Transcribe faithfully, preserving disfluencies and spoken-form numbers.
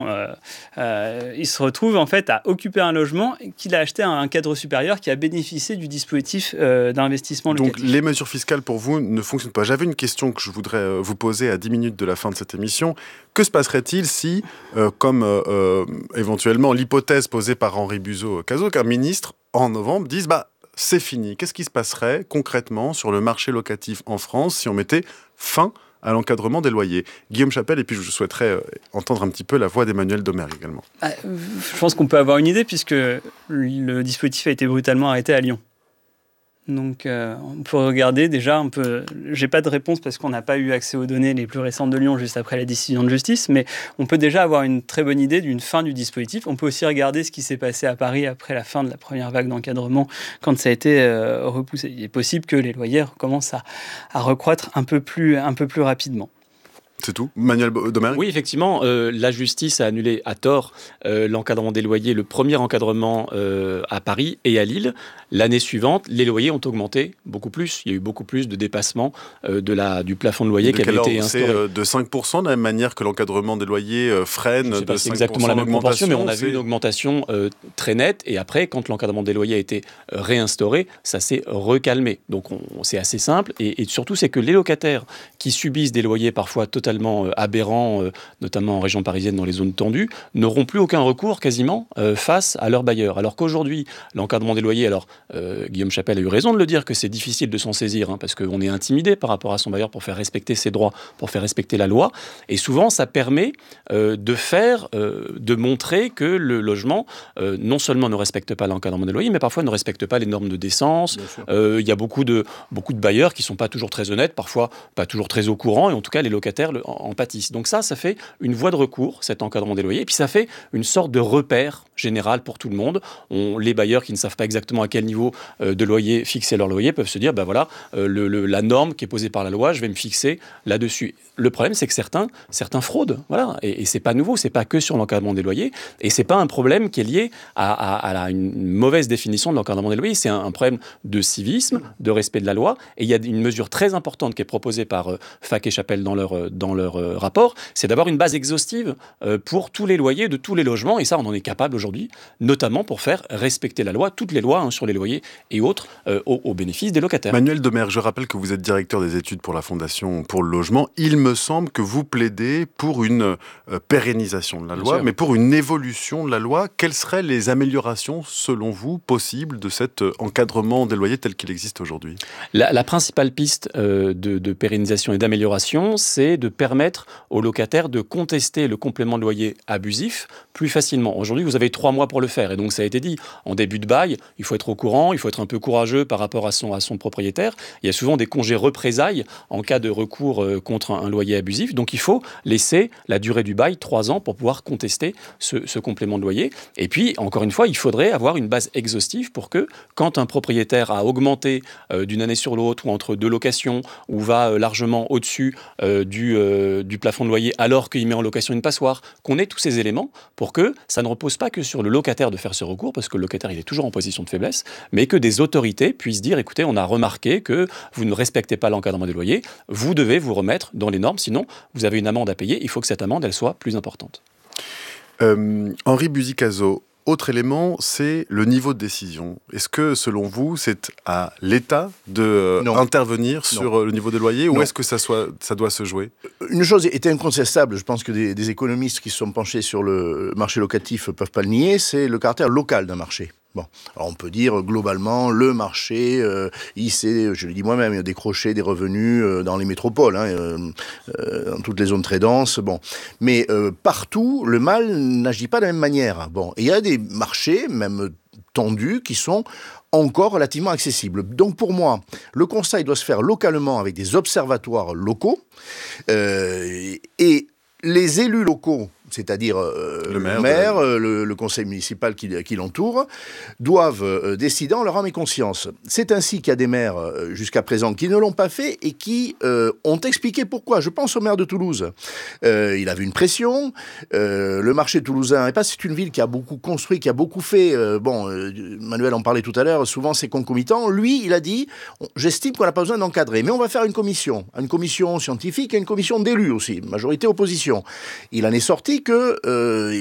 Euh, euh, il se retrouve en fait à occuper un logement qu'il a acheté à un cadre supérieur qui a bénéficié du dispositif euh, d'investissement locatif. Donc les mesures fiscales pour vous ne fonctionnent pas. J'avais une question que je voudrais vous poser à dix minutes de la fin de cette émission. Que se passerait-il si, euh, comme euh, euh, éventuellement l'hypothèse posée par Henri Buzot-Cazaux, qu'un ministre en novembre dise bah, c'est fini. Qu'est-ce qui se passerait concrètement sur le marché locatif en France si on mettait fin à l'encadrement des loyers? Guillaume Chapelle, et puis je souhaiterais euh, entendre un petit peu la voix d'Emmanuel Domergue également. Ah, je pense qu'on peut avoir une idée puisque le dispositif a été brutalement arrêté à Lyon. Donc euh, on peut regarder déjà un peu. J'ai pas de réponse parce qu'on n'a pas eu accès aux données les plus récentes de Lyon juste après la décision de justice, mais on peut déjà avoir une très bonne idée d'une fin du dispositif. On peut aussi regarder ce qui s'est passé à Paris après la fin de la première vague d'encadrement quand ça a été euh, repoussé. Il est possible que les loyers recommencent à, à recroître un peu plus, un peu plus rapidement. C'est tout. Manuel Domergue ? Oui, effectivement, euh, la justice a annulé à tort euh, l'encadrement des loyers, le premier encadrement euh, à Paris et à Lille. L'année suivante, les loyers ont augmenté beaucoup plus. Il y a eu beaucoup plus de dépassement euh, de la, du plafond de loyer de qui avait été instauré. C'est euh, de cinq pour cent de la même manière que l'encadrement des loyers euh, freine Je sais pas de si cinq pour cent. C'est exactement la même proportion, mais on a c'est... vu une augmentation euh, très nette. Et après, quand l'encadrement des loyers a été euh, réinstauré, ça s'est recalmé. Donc on, c'est assez simple. Et, et surtout, c'est que les locataires qui subissent des loyers parfois totalement euh, aberrants, Euh, notamment en région parisienne dans les zones tendues, n'auront plus aucun recours quasiment euh, face à leurs bailleurs. Alors qu'aujourd'hui, l'encadrement des loyers, alors euh, Guillaume Chapelle a eu raison de le dire que c'est difficile de s'en saisir hein, parce qu'on est intimidé par rapport à son bailleur pour faire respecter ses droits, pour faire respecter la loi. Et souvent, ça permet euh, de faire, euh, de montrer que le logement euh, non seulement ne respecte pas l'encadrement des loyers, mais parfois ne respecte pas les normes de décence. Il euh, y a beaucoup de, beaucoup de bailleurs qui ne sont pas toujours très honnêtes, parfois pas toujours très au courant, et en tout cas, les locataires le, en, en pâtissent. Donc ça, ça fait une voie de recours, cet encadrement des loyers, et puis ça fait une sorte de repère général pour tout le monde. On, les bailleurs qui ne savent pas exactement à quel niveau euh, de loyer fixer leur loyer peuvent se dire, ben voilà, euh, le, le, la norme qui est posée par la loi, je vais me fixer là-dessus. Le problème, c'est que certains, certains fraudent, voilà, et, et c'est pas nouveau, c'est pas que sur l'encadrement des loyers, et c'est pas un problème qui est lié à, à, à la, une mauvaise définition de l'encadrement des loyers, c'est un, un problème de civisme, de respect de la loi, et il y a une mesure très importante qui est proposée par euh, Fac et Chapelle dans leur, euh, dans leur euh, rapport, c'est d'avoir une base exhaustive euh, pour tous les loyers de tous les logements, et ça, on en est capable aujourd'hui, notamment pour faire respecter la loi, toutes les lois hein, sur les loyers et autres, euh, au, au bénéfice des locataires. Manuel Domergue, je rappelle que vous êtes directeur des études pour la Fondation pour le logement. Il me semble que vous plaidez pour une euh, pérennisation de la Bien loi, sûr. mais pour une évolution de la loi. Quelles seraient les améliorations, selon vous, possibles de cet euh, encadrement des loyers tel qu'il existe aujourd'hui ? La, la principale piste euh, de, de pérennisation et d'amélioration, c'est de permettre aux locataires de contester le complément de loyer abusif plus facilement. Aujourd'hui, vous avez trois mois pour le faire, et donc ça a été dit, en début de bail, il faut être au courant, il faut être un peu courageux par rapport à son, à son propriétaire. Il y a souvent des congés représailles en cas de recours euh, contre un, un loyer abusif, donc il faut laisser la durée du bail, trois ans, pour pouvoir contester ce, ce complément de loyer. Et puis, encore une fois, il faudrait avoir une base exhaustive pour que, quand un propriétaire a augmenté euh, d'une année sur l'autre, ou entre deux locations, ou va euh, largement au-dessus euh, du, euh, du plafond de loyer, alors qu'il met en location une passoire, qu'on ait tous ces éléments pour que ça ne repose pas que sur le locataire de faire ce recours, parce que le locataire il est toujours en position de faiblesse, mais que des autorités puissent dire, écoutez, on a remarqué que vous ne respectez pas l'encadrement des loyers, vous devez vous remettre dans les normes, sinon vous avez une amende à payer, il faut que cette amende elle soit plus importante. Euh, Henri Buzot-Cazaux, autre élément, c'est le niveau de décision. Est-ce que, selon vous, c'est à l'État d'intervenir euh, sur non. le niveau des loyers, non. ou est-ce que ça, soit, ça doit se jouer ? Une chose est incontestable, je pense que des, des économistes qui se sont penchés sur le marché locatif ne peuvent pas le nier, c'est le caractère local d'un marché. Bon, alors on peut dire globalement le marché, euh, il s'est, je l'ai dit moi-même, il a décroché des revenus euh, dans les métropoles, hein, euh, euh, dans toutes les zones très denses. Bon, mais euh, partout, le mal n'agit pas de la même manière. Bon, il y a des marchés, même tendus, qui sont encore relativement accessibles. Donc pour moi, le constat il doit se faire localement avec des observatoires locaux euh, et les élus locaux, c'est-à-dire euh, le maire, le, maire de... le, le conseil municipal qui, qui l'entoure, doivent euh, décider en leur âme et conscience. C'est ainsi qu'il y a des maires euh, jusqu'à présent qui ne l'ont pas fait et qui euh, ont expliqué pourquoi. Je pense au maire de Toulouse. Euh, il avait une pression. Euh, le marché toulousain, et pas c'est une ville qui a beaucoup construit, qui a beaucoup fait. Euh, bon, euh, Manuel en parlait tout à l'heure. Souvent c'est concomitant. Lui, il a dit, j'estime qu'on n'a pas besoin d'encadrer, mais on va faire une commission, une commission scientifique et une commission d'élus aussi, majorité opposition. Il en est sorti dit que euh,